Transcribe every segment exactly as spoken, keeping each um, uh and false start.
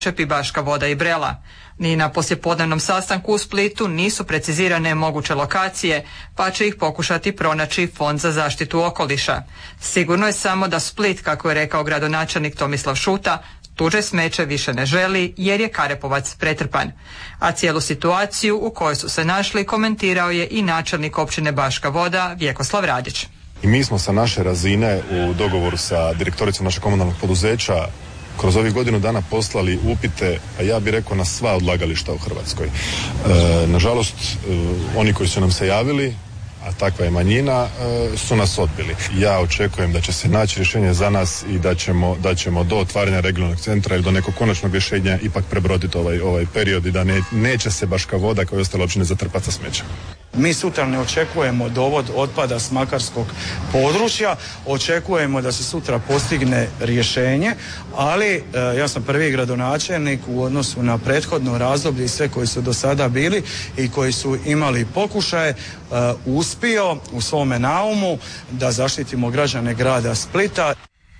Čepi, Baška Voda i Brela. Ni na poslijepodnevnom sastanku u Splitu nisu precizirane moguće lokacije, pa će ih pokušati pronaći Fond za zaštitu okoliša. Sigurno je samo da Split, kako je rekao gradonačelnik Tomislav Šuta, tuđe smeće više ne želi jer je Karepovac pretrpan. A cijelu situaciju u kojoj su se našli komentirao je i načelnik općine Baška Voda Vjekoslav Radić. I mi smo sa naše razine u dogovoru sa direktoricom našeg komunalnog poduzeća kroz ovih godinu dana poslali upite, a ja bih rekao na sva odlagališta u Hrvatskoj. E, nažalost, e, oni koji su nam se javili, a takva je manjina, e, su nas odbili. Ja očekujem da će se naći rješenje za nas i da ćemo, da ćemo do otvaranja regionalnog centra ili do nekog konačnog rješenja ipak prebroditi ovaj, ovaj period i da ne, neće se Baška Voda kao i ostale općine zatrpati sa smećem. Mi sutra ne očekujemo dovod otpada s makarskog područja, očekujemo da se sutra postigne rješenje, ali e, ja sam prvi gradonačelnik u odnosu na prethodno razdoblje i sve koji su do sada bili i koji su imali pokušaje, e, uspio u svome naumu da zaštitimo građane grada Splita.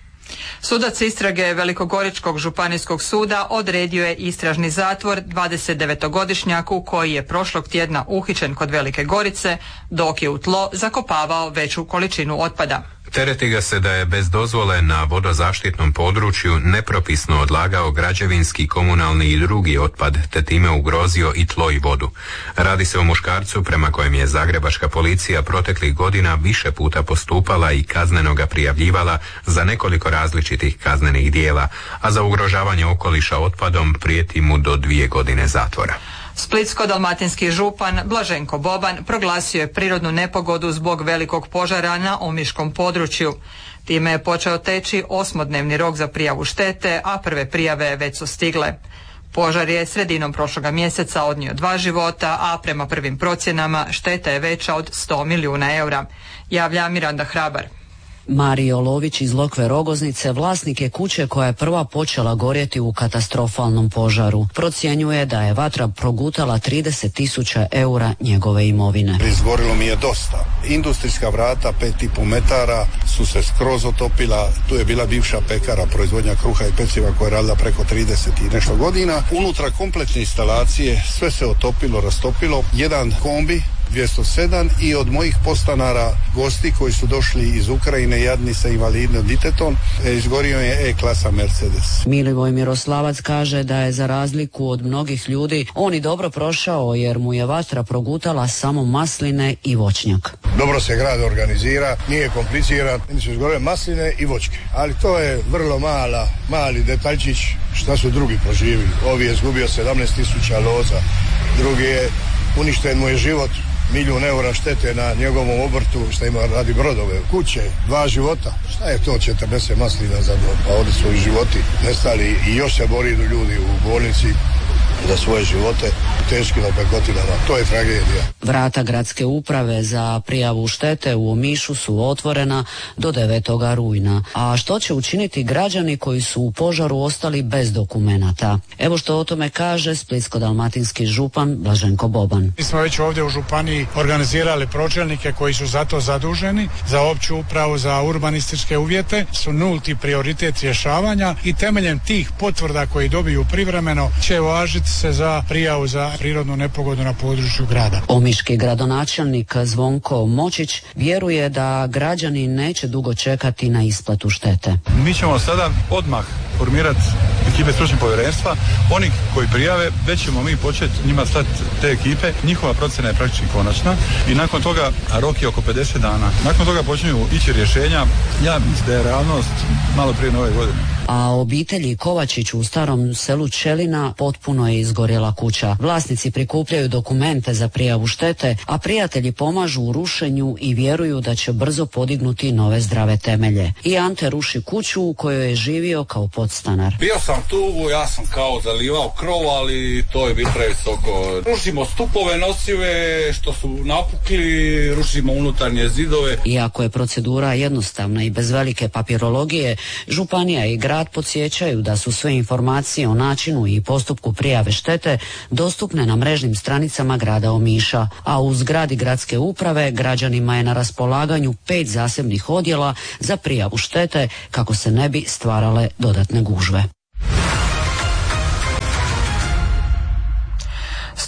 Sudac istrage Velikogoričkog županijskog suda odredio je istražni zatvor dvadesetdevetogodišnjaku koji je prošlog tjedna uhićen kod Velike Gorice dok je u tlo zakopavao veću količinu otpada. Tereti ga se da je bez dozvole na vodozaštitnom području nepropisno odlagao građevinski, komunalni i drugi otpad, te time ugrozio i tlo i vodu. Radi se o muškarcu prema kojem je zagrebačka policija proteklih godina više puta postupala i kazneno ga prijavljivala za nekoliko različitih kaznenih dijela, a za ugrožavanje okoliša otpadom prijeti mu do dvije godine zatvora. Splitsko-dalmatinski župan Blaženko Boban proglasio je prirodnu nepogodu zbog velikog požara na omiškom području. Time je počeo teći osmodnevni rok za prijavu štete, a prve prijave već su stigle. Požar je sredinom prošloga mjeseca odnio dva života, a prema prvim procjenama šteta je veća od sto milijuna eura. Javlja Miranda Hrabar. Mario Lović iz Lokve Rogoznice vlasnik je kuće koja je prva počela gorjeti u katastrofalnom požaru. Procjenjuje da je vatra progutala trideset tisuća eura njegove imovine. Izgorilo mi je dosta. Industrijska vrata pet i pol metara su se skroz otopila. Tu je bila bivša pekara, proizvodnja kruha i peciva koja je radila preko trideset i nešto godina. Unutra kompletne instalacije, sve se otopilo, rastopilo. Jedan kombi dvjesto sedam i od mojih podstanara gosti koji su došli iz Ukrajine jadni sa invalidnim ditetom, izgorio je E-klasa Mercedes. Milivoj Miroslavac kaže da je za razliku od mnogih ljudi on i dobro prošao jer mu je vatra progutala samo masline i voćnjak. Dobro se grad organizira, nije kompliciran, su izgorele masline i voćke, ali to je vrlo mala, mali detaljčić šta su drugi proživili. Ovi je izgubio sedamnaest tisuća loza, drugi je uništen mu je život, milijun eura štete na njegovom obrtu što ima radi brodove, kuće, dva života. Šta je to četrdeset maslina za dom? Pa ovdje su i životi nestali i još se bori ljudi u bolnici za svoje živote u teškim opekotinama. To je tragedija. Vrata gradske uprave za prijavu štete u Omišu su otvorena do devetoga rujna. A što će učiniti građani koji su u požaru ostali bez dokumenata? Evo što o tome kaže splitsko-dalmatinski župan Blaženko Boban. Mi smo već ovdje u županiji organizirali pročelnike koji su za to zaduženi, za opću upravu, za urbanističke uvjete, su nulti prioritet rješavanja i temeljem tih potvrda koji dobiju privremeno će važiti se za prijavu za prirodnu nepogodu na području grada. Omiški gradonačelnik Zvonko Močić vjeruje da građani neće dugo čekati na isplatu štete. Mi ćemo sada odmah formirati ekipe stručnih povjerenstva. Oni koji prijave, već ćemo mi početi njima stati te ekipe. Njihova procjena je praktički konačna i nakon toga, a rok je oko pedeset dana, nakon toga počinju ići rješenja. Ja mislim da je realnost malo prije nove godine. A obitelji Kovačić u starom selu Čelina potpuno je izgorjela kuća. Vlasnici prikupljaju dokumente za prijavu štete, a prijatelji pomažu u rušenju i vjeruju da će brzo podignuti nove zdrave temelje. I Ante ruši kuću u kojoj je živio kao podstanar. Bio sam tu, ja sam kao zalivao krov, ali to je bilo previsoko. Rušimo stupove nosive što su napukli, rušimo unutarnje zidove. Iako je procedura jednostavna i bez velike papirologije, županija i grad podsjećaju da su sve informacije o načinu i postupku prijave štete dostupne na mrežnim stranicama grada Omiša, a u zgradi gradske uprave građanima je na raspolaganju pet zasebnih odjela za prijavu štete kako se ne bi stvarale dodatne gužve.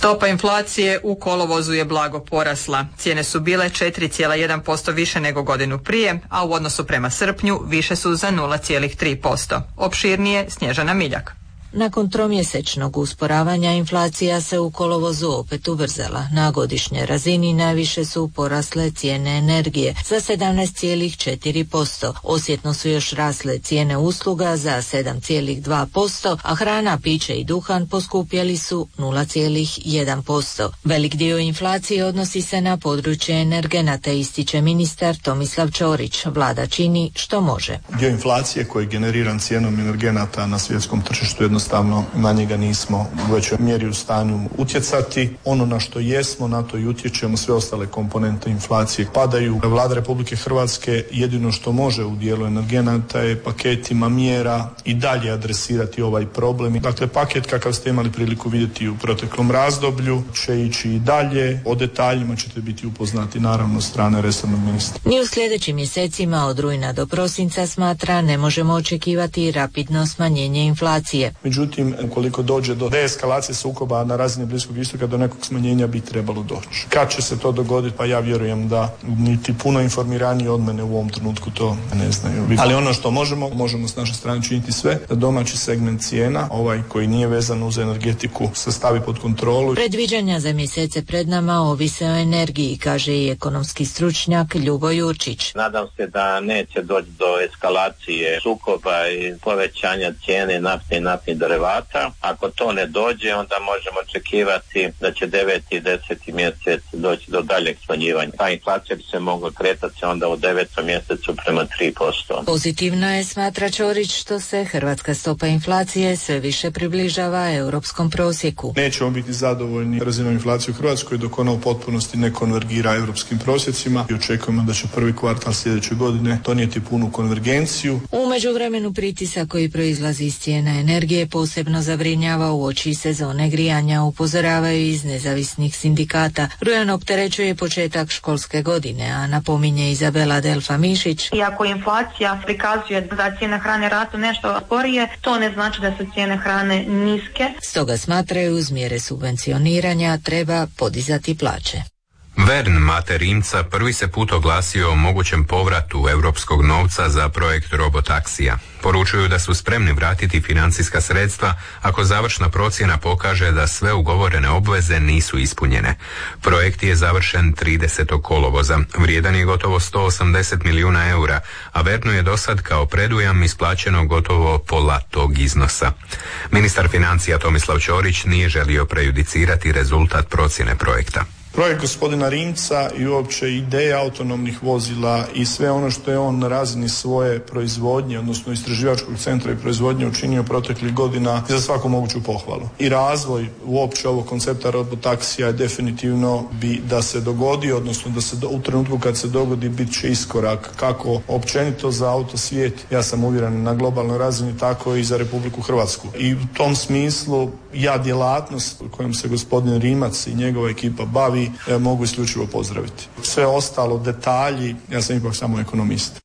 Stopa inflacije u kolovozu je blago porasla. Cijene su bile četiri zarez jedan posto više nego godinu prije, a u odnosu prema srpnju više su za nula zarez tri posto. Opširnije Snježana Miljak. Nakon tromjesečnog usporavanja inflacija se u kolovozu opet ubrzala. Na godišnjoj razini najviše su porasle cijene energije za sedamnaest zarez četiri posto. Osjetno su još rasle cijene usluga za sedam zarez dva posto, a hrana, piće i duhan poskupjeli su nula zarez jedan posto. Velik dio inflacije odnosi se na područje energenata, ističe ministar Tomislav Ćorić. Vlada čini što može. Dio inflacije koji je generiran cijenom energenata na svjetskom tržištu jedno jednostavno na njega nismo u većoj mjeri u stanju utjecati. Ono na što jesmo, na to i utječemo, sve ostale komponente inflacije padaju. Vlada Republike Hrvatske jedino što može u dijelu energenata je paketima mjera i dalje adresirati ovaj problem. Dakle, paket kakav ste imali priliku vidjeti u proteklom razdoblju će ići i dalje. O detaljima ćete biti upoznati naravno od strane resornog ministra. Ni u sljedećim mjesecima od rujna do prosinca, smatra, ne možemo očekivati rapidno smanjenje inflacije. Međutim, ukoliko dođe do deeskalacije sukoba na razini Bliskog istoka, do nekog smanjenja bi trebalo doći. Kad će se to dogoditi, pa ja vjerujem da niti puno informiraniji od mene u ovom trenutku to ne znaju. Ali ono što možemo, možemo s naše strane činiti sve da domaći segment cijena, ovaj koji nije vezan uz energetiku, se stavi pod kontrolu. Predviđanja za mjesece pred nama ovise o energiji, kaže i ekonomski stručnjak Ljubo Jurčić. Nadam se da neće doći do eskalacije sukoba i povećanja cijene nafte i naftnih derivata. Ako to ne dođe, onda možemo očekivati da će deveti i deseti mjesec doći do daljeg smanjivanja. Ta inflacija bi se mogla kretati onda u devetom mjesecu prema tri posto. Pozitivno je, smatra Ćorić, što se hrvatska stopa inflacije sve više približava europskom prosjeku. Nećemo biti zadovoljni razinom inflacije u Hrvatskoj dok ona u potpunosti ne konvergira europskim prosjecima i očekujemo da će prvi kvartal sljedeće godine donijeti punu konvergenciju. U međuvremenu pritisak koji proizlazi iz cijena energije posebno zabrinjava uoči sezone grijanja, upozoravaju iz nezavisnih sindikata. Rujan opterećuje početak školske godine, a napominje Izabela Delfa Mišić. Iako inflacija prikazuje da cijene hrane rastu nešto sporije, to ne znači da su cijene hrane niske. Stoga smatraju uz mjere subvencioniranja treba podizati plaće. Vern Mate Rimca prvi se put oglasio o mogućem povratu europskog novca za projekt robotaksija. Poručuju da su spremni vratiti financijska sredstva ako završna procjena pokaže da sve ugovorene obveze nisu ispunjene. Projekt je završen tridesetog kolovoza, vrijedan je gotovo sto osamdeset milijuna eura, a Vernu je dosad kao predujam isplaćeno gotovo pola tog iznosa. Ministar financija Tomislav Ćorić nije želio prejudicirati rezultat procjene projekta. Projekt gospodina Rimca i uopće ideja autonomnih vozila i sve ono što je on na razini svoje proizvodnje, odnosno istraživačkog centra i proizvodnje učinio proteklih godina za svaku moguću pohvalu. I razvoj uopće ovog koncepta robotaksija je definitivno bi da se dogodi, odnosno da se do, u trenutku kad se dogodi bit će iskorak kako općenito za autosvijet, ja sam uvjeren na globalnoj razini, tako i za Republiku Hrvatsku. I u tom smislu ja djelatnost kojom se gospodin Rimac i njegova ekipa bavi E, mogu isključivo pozdraviti. Sve ostalo, detalji, ja sam ipak samo ekonomist.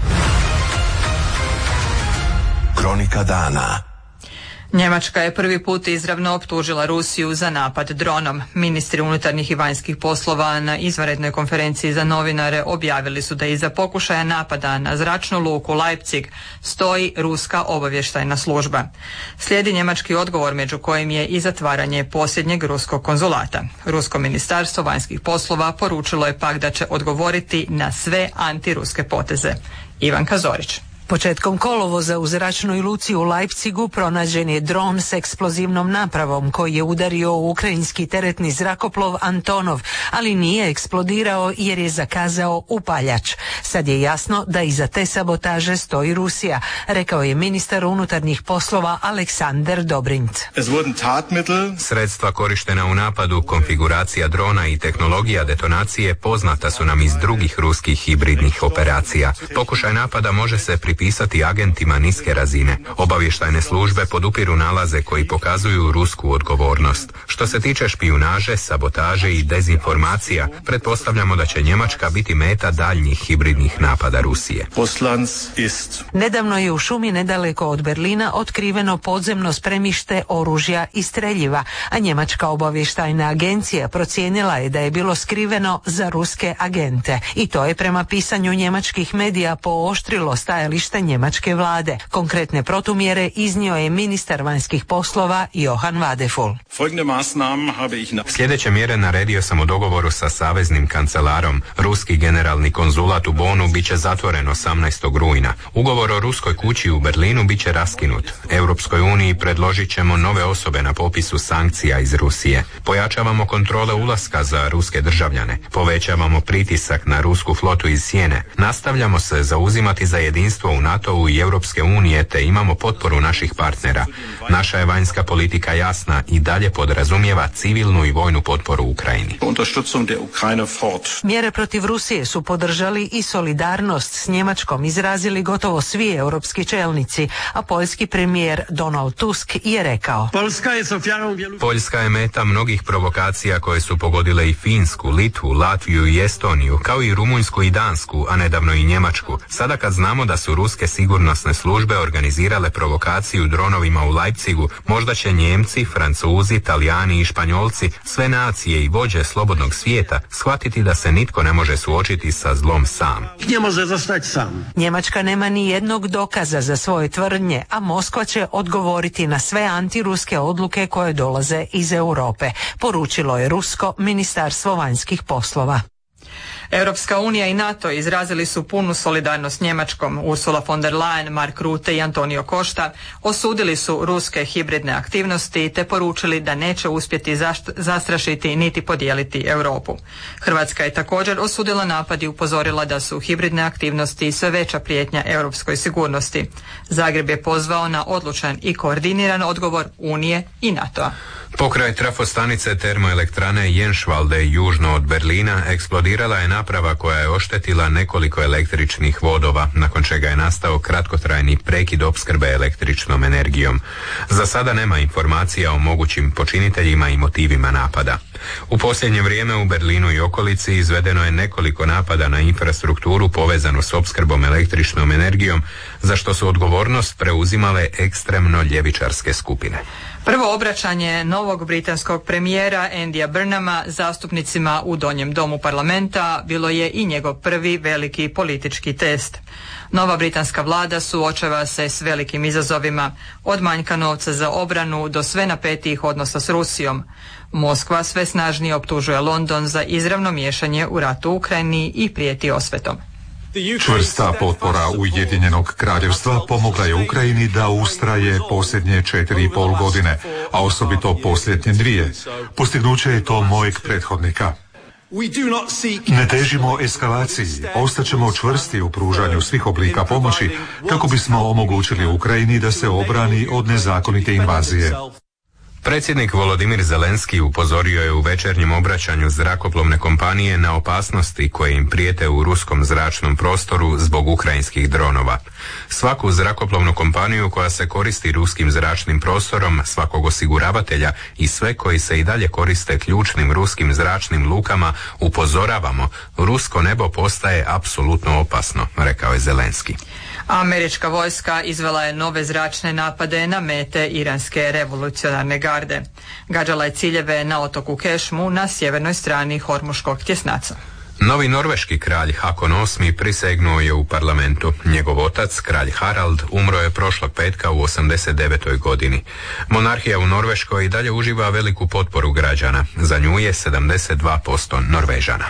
Kronika dana. Njemačka je prvi put izravno optužila Rusiju za napad dronom. Ministri unutarnjih i vanjskih poslova na izvanrednoj konferenciji za novinare objavili su da iza pokušaja napada na zračnu luku Leipzig stoji ruska obavještajna služba. Slijedi njemački odgovor među kojim je i zatvaranje posljednjeg ruskog konzulata. Rusko ministarstvo vanjskih poslova poručilo je pak da će odgovoriti na sve antiruske poteze. Ivanka Zorić. Početkom kolovoza u zračnoj luci u Leipzigu pronađen je dron s eksplozivnom napravom koji je udario u ukrajinski teretni zrakoplov Antonov, ali nije eksplodirao jer je zakazao upaljač. Sad je jasno da iza te sabotaže stoji Rusija, rekao je ministar unutarnjih poslova Aleksandar Dobrindt. Sredstva korištena u napadu, konfiguracija drona i tehnologija detonacije poznata su nam iz drugih ruskih hibridnih operacija. Pokušaj napada može se pri pripisati agentima niske razine. Obavještajne službe podupiru nalaze koji pokazuju rusku odgovornost. Što se tiče špijunaže, sabotaže i dezinformacija, pretpostavljamo da će Njemačka biti meta daljnjih hibridnih napada Rusije. Nedavno je u šumi nedaleko od Berlina otkriveno podzemno spremište oružja i streljiva, a njemačka obavještajna agencija procijenila je da je bilo skriveno za ruske agente. I to je prema pisanju njemačkih medija pooštrilo stajalište njemačke vlade. Konkretne protumjere iznio je ministar vanjskih poslova Johann Wadephul. Sljedeće mjere naredio sam u dogovoru sa saveznim kancelarom. Ruski generalni konzulat u Bonu bit će zatvoren osamnaestog rujna. Ugovor o ruskoj kući u Berlinu bit će raskinut. Europskoj uniji predložit ćemo nove osobe na popisu sankcija iz Rusije. Pojačavamo kontrole ulaska za ruske državljane. Povećavamo pritisak na rusku flotu iz Sjene. Nastavljamo se zauzimati za jedinstvo u NATO-u i Europske unije te imamo potporu naših partnera. Naša je vanjska politika jasna i dalje podrazumijeva civilnu i vojnu potporu Ukrajini. Mjere protiv Rusije su podržali i solidarnost s Njemačkom izrazili gotovo svi europski čelnici, a poljski premijer Donald Tusk je rekao: Poljska je meta mnogih provokacija koje su pogodile i Finsku, Litvu, Latviju i Estoniju, kao i Rumunjsku i Dansku, a nedavno i Njemačku. Sada kad znamo da su ruske sigurnosne službe organizirale provokaciju dronovima u Leipzigu, možda će Njemci, Francuzi, Talijani i Španjolci, sve nacije i vođe slobodnog svijeta, shvatiti da se nitko ne može suočiti sa zlom sam. Njemačka nema ni jednog dokaza za svoje tvrdnje, a Moskva će odgovoriti na sve antiruske odluke koje dolaze iz Europe, poručilo je rusko ministarstvo vanjskih poslova. Europska unija i NATO izrazili su punu solidarnost Njemačkom. Ursula von der Leyen, Mark Rutte i Antonio Costa osudili su ruske hibridne aktivnosti te poručili da neće uspjeti zastrašiti niti podijeliti Europu. Hrvatska je također osudila napad i upozorila da su hibridne aktivnosti sve veća prijetnja europskoj sigurnosti. Zagreb je pozvao na odlučan i koordiniran odgovor Unije i NATO-a. Pokraj trafostanice termoelektrane Jenšvalde južno od Berlina eksplodirala je naprava koja je oštetila nekoliko električnih vodova, nakon čega je nastao kratkotrajni prekid opskrbe električnom energijom. Za sada nema informacija o mogućim počiniteljima i motivima napada. U posljednje vrijeme u Berlinu i okolici izvedeno je nekoliko napada na infrastrukturu povezanu s opskrbom električnom energijom, za što su odgovornost preuzimale ekstremno ljevičarske skupine. Prvo obraćanje novog britanskog premijera Andyja Burnhama zastupnicima u Donjem domu parlamenta bilo je i njegov prvi veliki politički test. Nova britanska vlada suočava se s velikim izazovima, od manjka novca za obranu do sve napetijih odnosa s Rusijom. Moskva sve snažnije optužuje London za izravno miješanje u rat u Ukrajini i prijeti osvetom. Čvrsta potpora Ujedinjenog kraljevstva pomogla je Ukrajini da ustraje posljednje četiri i pol godine, a osobito posljednje dvije. Postignuće je to mojeg prethodnika. Ne težimo eskalaciji, ostaćemo čvrsti u pružanju svih oblika pomoći kako bismo omogućili Ukrajini da se obrani od nezakonite invazije. Predsjednik Volodimir Zelenski upozorio je u večernjem obraćanju zrakoplovne kompanije na opasnosti koje im prijete u ruskom zračnom prostoru zbog ukrajinskih dronova. Svaku zrakoplovnu kompaniju koja se koristi ruskim zračnim prostorom, svakog osiguravatelja i sve koji se i dalje koriste ključnim ruskim zračnim lukama upozoravamo, rusko nebo postaje apsolutno opasno, rekao je Zelenski. Američka vojska izvela je nove zračne napade na mete iranske revolucionarne garde. Gađala je ciljeve na otoku Kešmu na sjevernoj strani Hormuškog tjesnaca. Novi norveški kralj Hakon osmi prisegnuo je u parlamentu. Njegov otac, kralj Harald, umro je prošlog petka u osamdeset devetoj godini. Monarhija u Norveškoj i dalje uživa veliku potporu građana. Za nju je sedamdeset dva posto Norvežana.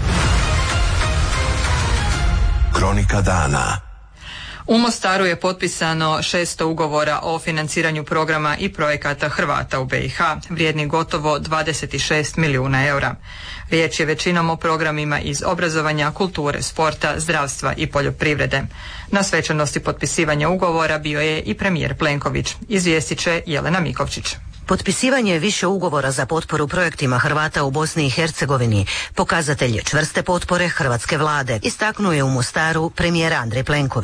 Kronika dana. U Mostaru je potpisano šesto ugovora o financiranju programa i projekata Hrvata u B i H, vrijedni gotovo dvadeset šest milijuna eura. Riječ je većinom o programima iz obrazovanja, kulture, sporta, zdravstva i poljoprivrede. Na svečanosti potpisivanja ugovora bio je i premijer Plenković. Izvijestit će Jelena Mikovčić. Potpisivanje više ugovora za potporu projektima Hrvata u Bosni i Hercegovini pokazatelj je čvrste potpore hrvatske vlade, istaknuo je u Mostaru premijer Andrej Plenković.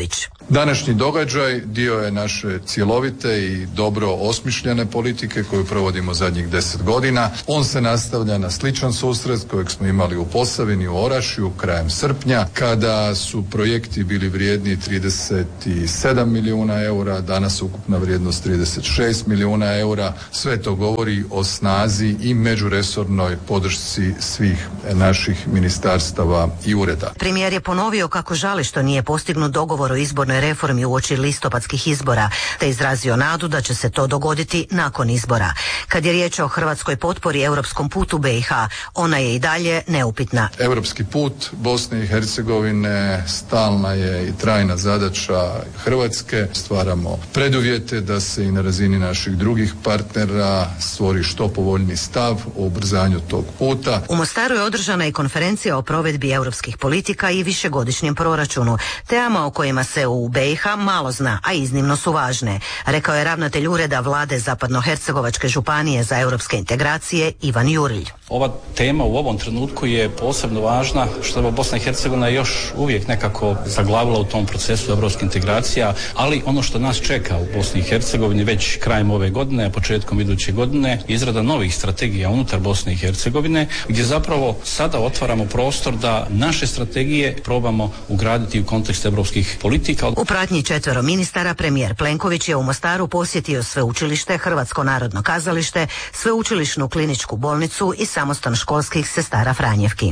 Današnji događaj dio je naše cjelovite i dobro osmišljene politike koju provodimo zadnjih deset godina. On se nastavlja na sličan susret kojeg smo imali u Posavini, u Orašju, krajem srpnja, kada su projekti bili vrijedni trideset sedam milijuna eura, danas ukupna vrijednost trideset šest milijuna eura. Sve to govori o snazi i međuresornoj podršci svih naših ministarstava i ureda. Premijer je ponovio kako žali što nije postignut dogovor o izbornoj reformi uoči listopadskih izbora, te izrazio nadu da će se to dogoditi nakon izbora. Kad je riječ o hrvatskoj potpori europskom putu B i H, ona je i dalje neupitna. Europski put Bosne i Hercegovine stalna je i trajna zadaća Hrvatske. Stvaramo preduvjete da se i na razini naših drugih partnera stvori što povoljniji stav o ubrzanju tog puta. U Mostaru je održana i konferencija o provedbi europskih politika i višegodišnjem proračunu, temama o kojima se u B i H malo zna, a iznimno su važne, rekao je ravnatelj ureda vlade Zapadnohercegovačke županije za europske integracije Ivan Jurilj. Ova tema u ovom trenutku je posebno važna što je Bosna i Hercegovina još uvijek nekako zaglavila u tom procesu europskih integracija, ali ono što nas čeka u Bosni i Hercegovini već krajem ove godine, a početkom iduće godine, izrada novih strategija unutar Bosne i Hercegovine, gdje zapravo sada otvaramo prostor da naše strategije probamo ugraditi u kontekst europskih politika. U pratnji četvero ministara premijer Plenković je u Mostaru posjetio sveučilište, Hrvatsko narodno kazalište, sveučilišnu kliničku bolnicu i samostan školskih sestara Franjevki.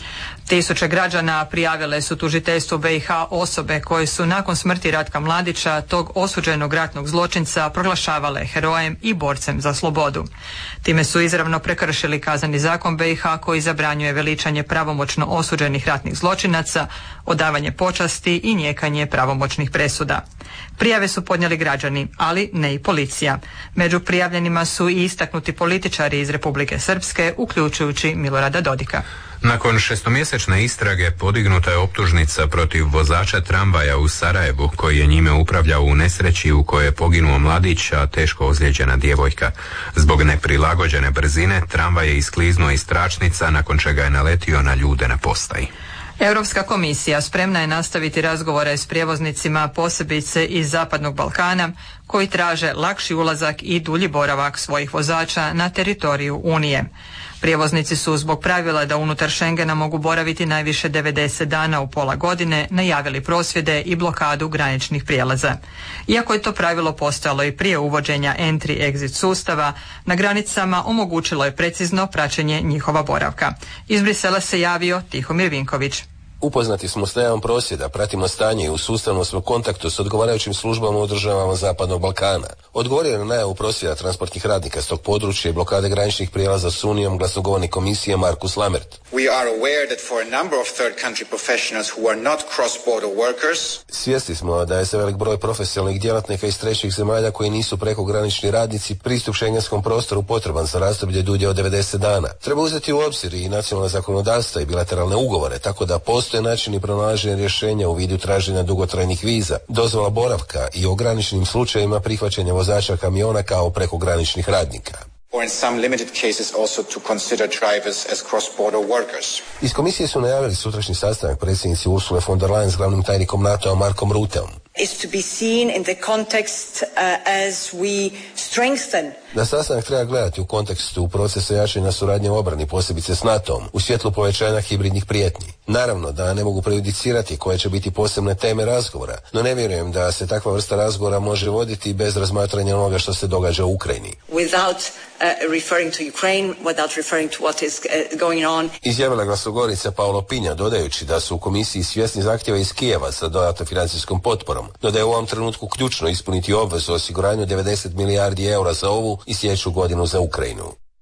Tisuće građana prijavile su tužiteljstvu B i H osobe koje su nakon smrti Ratka Mladića, tog osuđenog ratnog zločinca, proglašavale herojem i borcem za slobodu. Time su izravno prekršili kazneni zakon B i H koji zabranjuje veličanje pravomoćno osuđenih ratnih zločinaca, odavanje počasti i nijekanje pravomoćnih presuda. Prijave su podnijeli građani, ali ne i policija. Među prijavljenima su i istaknuti političari iz Republike Srpske, uključujući Milorada Dodika. Nakon šestomjesečne istrage podignuta je optužnica protiv vozača tramvaja u Sarajevu koji je njime upravljao u nesreći u kojoj je poginuo mladić, a teško ozlijeđena djevojka. Zbog neprilagođene brzine tramvaj je iskliznuo iz tračnica nakon čega je naletio na ljude na postaji. Europska komisija spremna je nastaviti razgovore s prijevoznicima, posebice iz Zapadnog Balkana, koji traže lakši ulazak i dulji boravak svojih vozača na teritoriju Unije. Prijevoznici su zbog pravila da unutar Schengena mogu boraviti najviše devedeset dana u pola godine najavili prosvjede i blokadu graničnih prijelaza. Iako je to pravilo postojalo i prije uvođenja entry-exit sustava, na granicama omogućilo je precizno praćenje njihova boravka. Iz Brisela se javio Tihomir Vinković. Upoznati smo s najavom prosvjeda, pratimo stanje i u sustavnom smo kontaktu s odgovarajućim službama u državama Zapadnog Balkana. Odgovorio na najavu prosvjeda transportnih radnika s tog područja i blokade graničnih prijelaza s Unijom glasnogovornik komisije Markus Lamert. We are aware that for a number of third country professionals who are not cross-border workers. Svjesni smo da je za velik broj profesionalnih djelatnika iz trećih zemalja koji nisu prekogranični radnici pristup šengenskom prostoru potreban za razdoblje dulje od devedeset dana. Treba uzeti u obzir i nacionalna zakonodavstva i bilateralne ugovore, tako da postoje načini pronalaženja rješenja u vidu traženja dugotrajnih viza, dozvola boravka i ograničenim slučajevima prihvaćanja vozača kamiona kao prekograničnih radnika. Or in some limited cases also to consider drivers as cross-border workers. Iz komisije su najavili sutrašnji sastanak predsjednici Ursule von der Leyen s glavnim tajnikom NATO-a Markom Rutteom. Is to be seen in the context uh, as we strengthen. Na sastanak treba gledati u kontekstu procesa jačanja suradnje u obrani, posebice s NATO-om, u svjetlu povećanja hibridnih prijetnji. Naravno da ne mogu prejudicirati koje će biti posebne teme razgovora, no ne vjerujem da se takva vrsta razgovora može voditi bez razmatranja onoga što se događa u Ukrajini. Without uh, referring to Ukraine, without referring to what is uh, going on. Izjavila glasnogorica Paolo Pinja, dodajući da su u komisiji svjesni zahtjeva iz Kijeva sa dodatnom financijskom potporom, no da je u ovom trenutku ključno ispuniti obvezu o osiguranju devedeset milijardi eura za ovu i sljedeću godinu za Ukrajinu.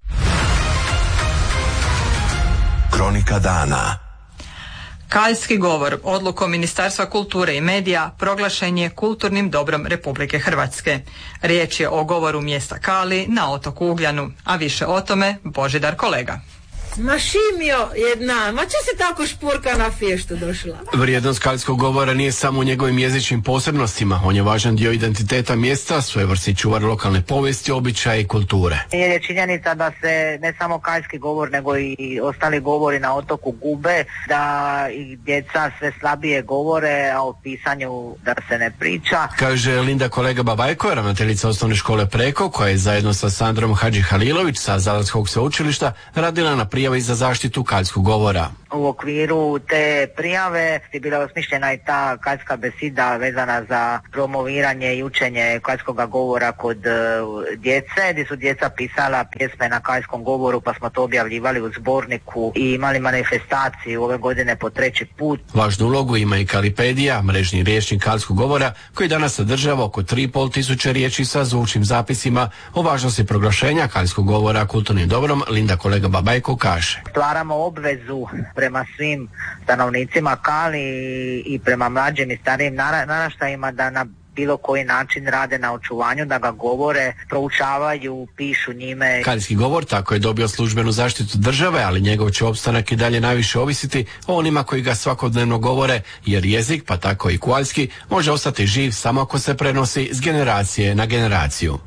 Kronika dana. Kaljski govor odlukom Ministarstva kulture i medija proglašen je kulturnim dobrom Republike Hrvatske. Riječ je o govoru mjesta Kali na otoku Ugljanu, a više o tome Božidar Kolega. Ma Šimio jedna, ma če se tako šporka na fještu došla? Vrijednost kaljskog govora nije samo u njegovim jezičnim posebnostima, on je važan dio identiteta mjesta, svojevrsni čuvar lokalne povijesti, običaja i kulture. Jer je činjenica da se ne samo kaljski govor, nego i ostali govori na otoku gube, da i djeca sve slabije govore, a o pisanju da se ne priča. Kaže Linda Kolega Babajko, ravnateljica osnovne škole Preko, koja je zajedno sa Sandrom Hadži Halilović sa Zadarskog sveučilišta radila na prijavi za zaštitu kaljskog govora. U okviru te prijave je bila osmišljena i ta kaljska besida vezana za promoviranje i učenje kaljskog govora kod uh, djece, gdje su djeca pisala pjesme na kaljskom govoru, pa smo to objavljivali u zborniku i imali manifestaciju ove godine po treći put. Važnu ulogu ima i Kalipedija, mrežni rječnik kaljskog govora, koji danas sadržava oko tri i pol tisuće riječi sa zvučnim zapisima. O važnosti proglašenja kaljskog govora kulturnim dobrom Linda Kolega Babajko kaže. Stvaramo obvezu prema svim stanovnicima Kali i prema mlađim i starijim naraštajima da na bilo koji način rade na očuvanju, da ga govore, proučavaju, pišu njime. Kaljski govor tako je dobio službenu zaštitu države, ali njegov će opstanak i dalje najviše ovisiti o onima koji ga svakodnevno govore, jer jezik, pa tako i kaljski, može ostati živ samo ako se prenosi s generacije na generaciju.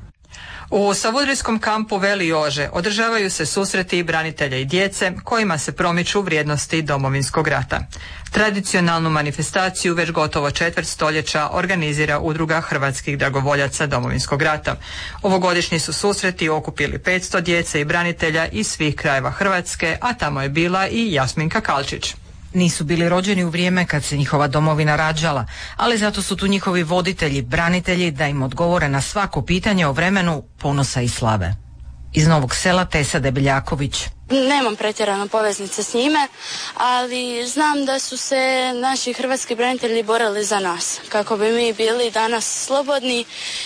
U Savudrijskom kampu Veli Jože održavaju se susreti branitelja i djece kojima se promiču vrijednosti Domovinskog rata. Tradicionalnu manifestaciju već gotovo četvrt stoljeća organizira Udruga hrvatskih dragovoljaca Domovinskog rata. Ovogodišnji su susreti okupili petsto djece i branitelja iz svih krajeva Hrvatske, a tamo je bila i Jasminka Kalčić. Nisu bili rođeni u vrijeme kad se njihova domovina rađala, ali zato su tu njihovi voditelji, branitelji, da im odgovore na svako pitanje o vremenu ponosa i slave. Iz Novog Sela Tesa Debeljaković. Nemam pretjerano poveznice s njime, ali znam da su se naši hrvatski branitelji borili za nas, kako bi mi bili danas slobodni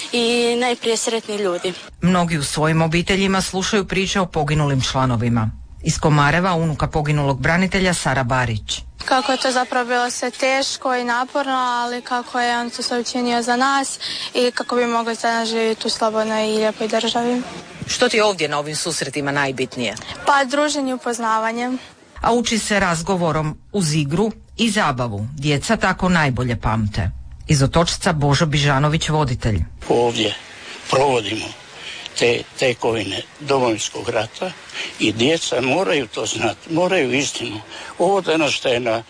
i najprije sretni ljudi. Mnogi u svojim obiteljima slušaju priče o poginulim članovima. Iz Komareva unuka poginulog branitelja Sara Barić. Kako je to zapravo bilo sve teško i naporno, ali kako je on to sve učinio za nas i kako bi mogli danas živjeti u slobodnoj i lijepoj državi. Što ti je ovdje na ovim susretima najbitnije? Pa druženje i upoznavanje. A uči se razgovorom uz igru i zabavu. Djeca tako najbolje pamte. Iz Otočca Božo Bižanović, voditelj. Ovdje provodimo te tekovine Domovinskog rata i djeca moraju to znati, moraju istinu. Ovo danas što je na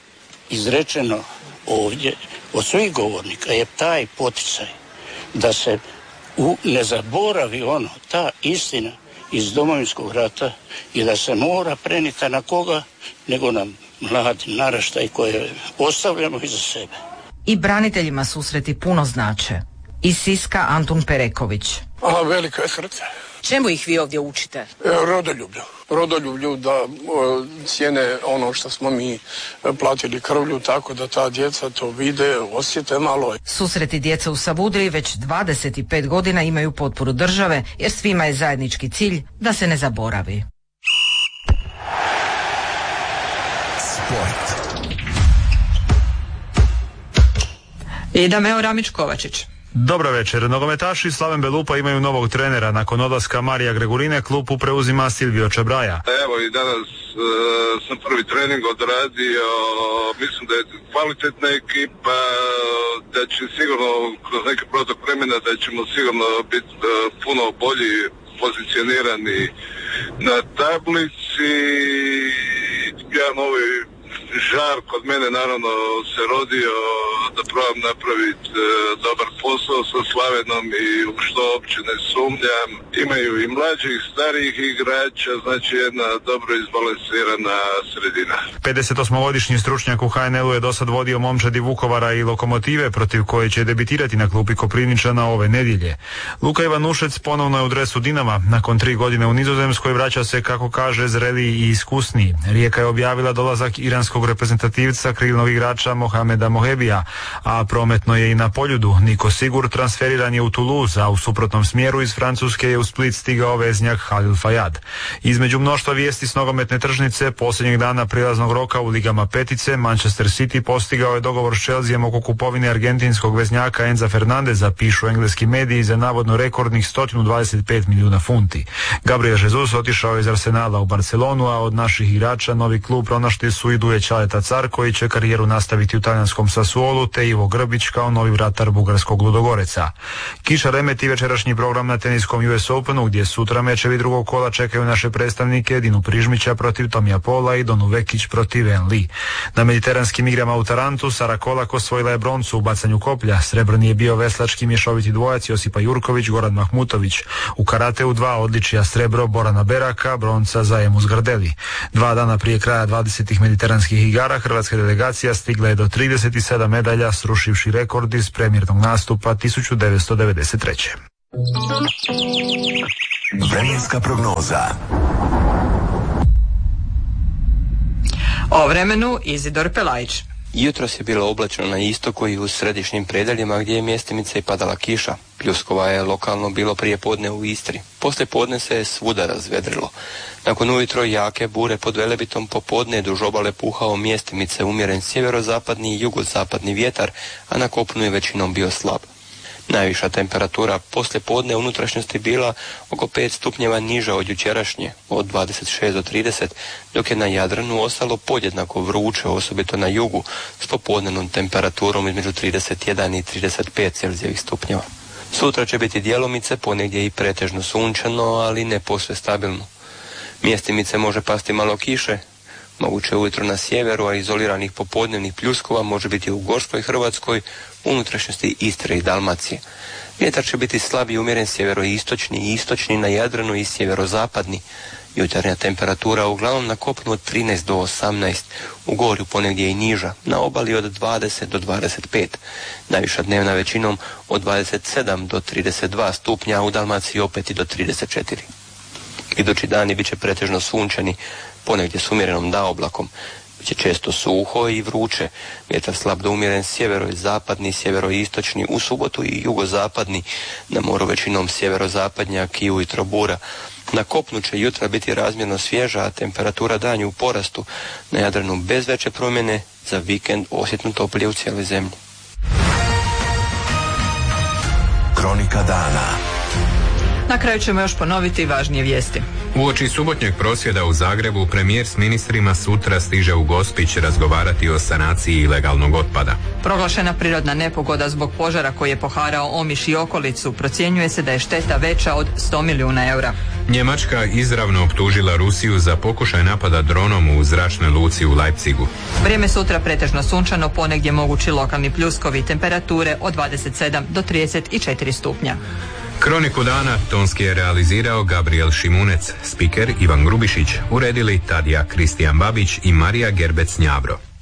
izrečeno ovdje od svih govornika je taj poticaj da se u, ne zaboravi ono, ta istina iz Domovinskog rata i da se mora prenita na koga, nego na mladi naraštaj koje ostavljamo iza sebe. I braniteljima susreti puno znače. Iz Siska Antun Pereković. A velika je srce. Čemu ih vi ovdje učite? E, rodoljublju. Rodoljublju da o, cijene ono što smo mi platili krvlju, tako da ta djeca to vide, osjete malo. Susreti djeca u Savudriji već dvadeset pet godina imaju potporu države, jer svima je zajednički cilj da se ne zaboravi. Sport. I Dameo Ramić-Kovačić. Dobro večer. Nogometaši Slaven Belupa imaju novog trenera. Nakon odlaska Marija Gregurine klupu preuzima Silvio Čebraja. Evo i danas uh, sam prvi trening odradio. Mislim da je kvalitetna ekipa, da će sigurno kroz neki protok vremena da ćemo sigurno biti uh, puno bolji pozicionirani na tablici. Ja novi žar kod mene naravno se rodio da probam napraviti e, dobar posao sa Slavenom i u što uopće ne sumnjam. Imaju i mlađih, starijih igrača, znači jedna dobro izbalansirana sredina. pedesetosmogodišnji stručnjak u ha en el-u je dosad vodio momčadi Vukovara i Lokomotive, protiv koje će debitirati na klupi Koprivničana ove nedjelje. Luka Ivanušec ponovno je u dresu Dinama. Nakon tri godine u Nizozemskoj vraća se, kako kaže, zreliji i iskusniji. Rijeka je objavila dolazak iranskog reprezentativca krilnog igrača Mohameda Mohebija. a prometno je i na Poljudu. Niko Sigur transferiran je u Toulouse, a u suprotnom smjeru iz Francuske je u Split stigao veznjak Halil Fayad. Između mnoštva vijesti s nogometne tržnice, posljednjeg dana prilaznog roka u ligama petice, Manchester City postigao je dogovor s Chelseaom oko kupovine argentinskog veznjaka Enza Fernandeza, pišu engleski mediji, za navodno rekordnih sto dvadeset pet milijuna funti. Gabriel Jesus otišao iz Arsenala u Barcelonu, a od naših igrača novi klub pronašli su i Duje Ćaleta Car, koji će karijeru nastaviti u talijanskom Sassuolu, te Ivo Grbić kao novi vratar bugarskog Ludogoreca. Kiša remeti večerašnji program na teniskom U S Openu, gdje sutra mečevi drugog kola čekaju naše predstavnike Dinu Prižmića protiv Tomija Pola i Donu Vekić protiv En Li. Na mediteranskim igrama u Tarantu Sara Kolak osvojila je broncu u bacanju koplja. Srebrni je bio veslački mješoviti dvojac Josipa Jurković, Goran Mahmutović. U karateu dva odličija, srebro Borana Beraka, bronca za Emu Zgardeli. Dva dana prije kraja dvadesetih mediteranskih igara hrvatska delegacija stigla je do trideset sedam medalja, srušivši rekord iz premijernog nastupa tisuću devetsto devedeset treće. Vremenska prognoza. O vremenu Izidor Pelajić. Jutros je bilo oblačno na istoku i u središnjim predeljima gdje je mjestimice i padala kiša. Pljuskova je lokalno bilo prije podne u Istri. Poslije podne se je svuda razvedrilo. Nakon ujutro jake bure pod Velebitom popodne duž obale puhao mjestimice umjeren sjeverozapadni i jugozapadni vjetar, a na kopnu je većinom bio slab. Najviša temperatura poslije podne unutrašnjosti bila oko pet stupnjeva niža od jučerašnje, od dvadeset šest do trideset, dok je na Jadranu ostalo podjednako vruće, osobito na jugu, s popodnevnom temperaturom između trideset jedan i trideset pet celzijevih stupnjeva. Sutra će biti djelomice, ponegdje i pretežno sunčano, ali ne posve stabilno. Mjestimice može pasti malo kiše, moguće ujutro na sjeveru, a izoliranih popodnevnih pljuskova može biti u Gorskoj Hrvatskoj, unutrašnjosti Istre i Dalmacije. Vjetar će biti slab i umjeren sjeveroistočni i istočni na Jadranu i sjeverozapadni. Jutarnja temperatura uglavnom na kopnu od trinaest do osamnaest, u gorju ponegdje i niža, na obali od dvadeset do dvadeset pet. Najviša dnevna većinom od dvadeset sedam do trideset dva stupnja, u Dalmaciji opet i do trideset četiri. Idući dani bit će pretežno sunčani, ponegdje s umjerenom daoblakom. Biće često suho i vruće, vjetar slab do umjeren sjevero i zapadni, sjeveroistočni, u subotu i jugozapadni, na moru većinom sjeverozapadnjak i ujutro bura. Na kopnu će jutra biti razmjerno svježa, a temperatura danju u porastu, na Jadranu bez veće promjene, za vikend osjetno toplije u cijeloj zemlji. Kronika dana. Na kraju ćemo još ponoviti važnije vijesti. Uoči subotnjeg prosvjeda u Zagrebu, premijer s ministrima sutra stiže u Gospić razgovarati o sanaciji ilegalnog otpada. Proglašena prirodna nepogoda zbog požara koji je poharao Omiš i okolicu, procjenjuje se da je šteta veća od sto milijuna eura. Njemačka izravno optužila Rusiju za pokušaj napada dronom u zračnoj luci u Leipzigu. Vrijeme sutra pretežno sunčano, ponegdje mogući lokalni pljuskovi, temperature od dvadeset sedam do trideset četiri stupnja. Kroniku dana tonski je realizirao Gabriel Šimunec, spiker Ivan Grubišić, uredili Tadija Kristijan Babić i Marija Gerbec Njavro.